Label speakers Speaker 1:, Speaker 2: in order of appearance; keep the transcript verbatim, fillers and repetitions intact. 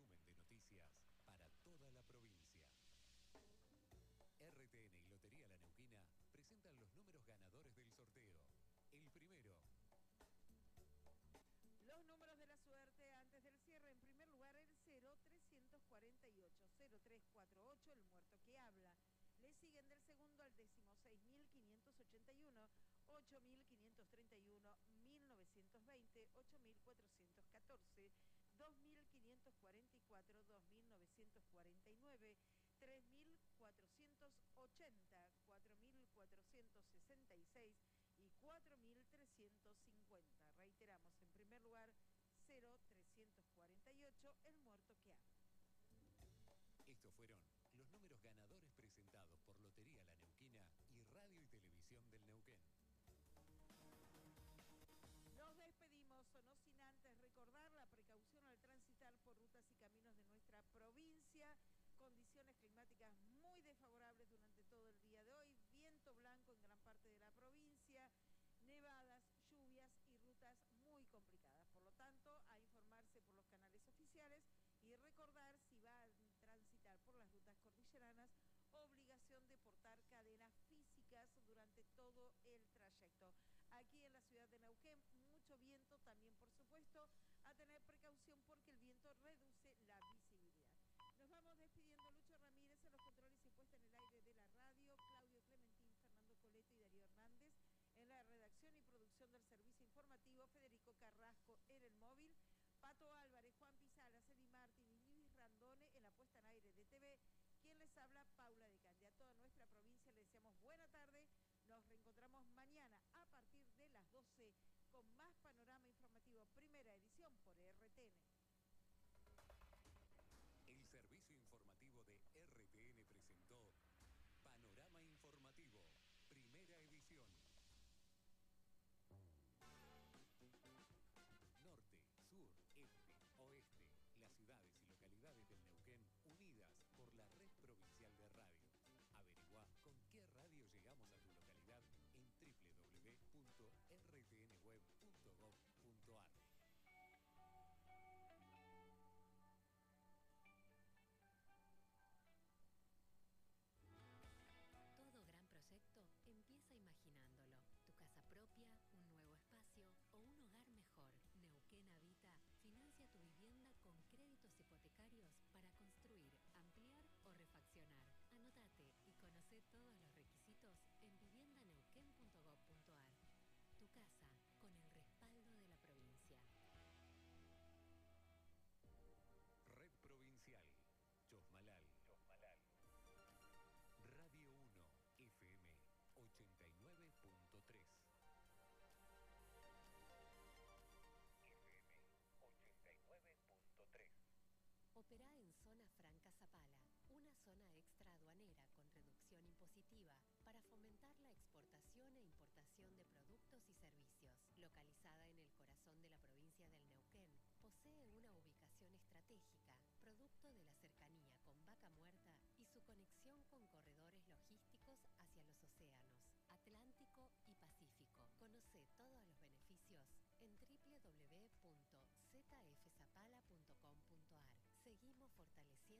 Speaker 1: resumen de noticias para toda la provincia. R T N y Lotería La Neuquina presentan los números ganadores del sorteo. El primero.
Speaker 2: Los números de la suerte antes del cierre. En primer lugar, el cero trescientos cuarenta y ocho, cero tres cuatro ocho, el muerto que habla. Le siguen del segundo al décimo, seis mil quinientos ochenta y uno, ocho mil quinientos treinta y uno, mil novecientos veinte, ocho mil cuatrocientos catorce, dos mil quinientos cuarenta y cuatro, dos mil novecientos cuarenta y nueve, tres mil cuatrocientos ochenta, cuatro mil cuatrocientos sesenta y seis y cuatro mil trescientos cincuenta. Reiteramos, en primer lugar, cero trescientos cuarenta y ocho, el muerto que habla.
Speaker 1: Estos fueron los números ganadores presentados por Lotería La Neuquina y Radio y Televisión del Neuquén.
Speaker 2: Nos despedimos, no sin antes recordar la precaución al transitar por rutas y caminos de nuestra provincia. Condiciones climáticas muy desfavorables durante todo el día de hoy, viento blanco en gran parte de la provincia, nevadas, lluvias y rutas muy complicadas. Por lo tanto, a informarse por los canales oficiales y recordar, si va a transitar por las rutas cordilleranas, obligación de portar cadenas físicas durante todo el trayecto. Aquí en la ciudad de Neuquén, mucho viento también, por supuesto, a tener precaución porque el viento reduce la visibilidad. Nos vamos despidiendo. Lucho Ramírez en los controles y puesta en el aire de la radio, Claudio Clementín, Fernando Coleto y Darío Hernández en la redacción y producción del servicio informativo, Federico Carrasco en el móvil, Pato Álvarez, Juan Pizarra, Celi Martín y Luis Randone en la puesta en aire de T V. Quien les habla, Paula de Candia. A toda nuestra provincia le deseamos buena tarde. Nos reencontramos mañana a partir de las doce con más panorama informativo, primera edición por R T N.
Speaker 1: El servicio informativo de R T N presentó Panorama Informativo, primera edición. Norte, sur, este, oeste, las ciudades y localidades del Neuquén unidas por la red provincial de radio. Averigua con qué radio llegamos a tu localidad en doble u doble u doble u punto r t n web punto gob punto a r.
Speaker 3: Todo gran proyecto empieza imaginándolo. Tu casa propia, un nuevo espacio o un hogar mejor. Neuquén Habita financia tu vivienda con créditos hipotecarios para construir, ampliar o refaccionar. Anótate y conoce todos los requisitos en vivienda neuquén punto gob punto a r. Tu casa con el respaldo de la provincia.
Speaker 1: Red Provincial. Chosmalal. Chosmalal. Radio uno, F M ochenta y nueve punto tres. F M ochenta y nueve punto tres.
Speaker 3: Operá en Zona Franca Zapala, una zona extra aduanera con reducción impositiva para fomentar la exportación e importación de productos y servicios. Localizada en el corazón de la provincia del Neuquén, posee una ubicación estratégica, producto de la cercanía con Vaca Muerta y su conexión con corredores logísticos hacia los océanos Atlántico y Pacífico. Conoce todos los beneficios en doble u doble u doble u punto z f zapala punto com punto a r. Seguimos fortaleciendo